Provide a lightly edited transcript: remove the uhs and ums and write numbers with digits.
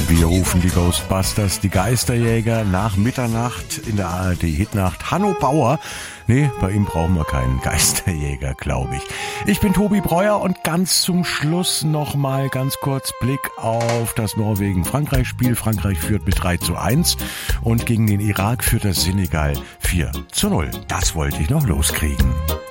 Wir rufen die Ghostbusters, die Geisterjäger, nach Mitternacht in der ARD Hitnacht. Hanno Bauer. Nee, bei ihm brauchen wir keinen Geisterjäger, glaube ich. Ich bin Tobi Breuer und ganz zum Schluss noch mal ganz kurz Blick auf das Norwegen-Frankreich-Spiel. Frankreich führt mit 3:1 und gegen den Irak führt das Senegal 4:0. Das wollte ich noch loskriegen.